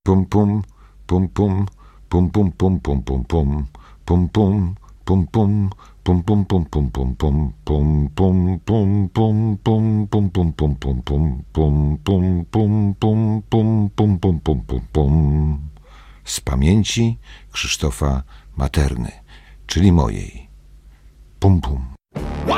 Pum pum, pum pum, pum pum pum pum pum pum, pum pum, pum pum, pum pum pum pum pum pum, pum pum pum pum pum pum pum pum pum pum, pum pum pum pum pum pum pum pum pum pum. Z pamięci Krzysztofa Materny, czyli mojej. Pum pum.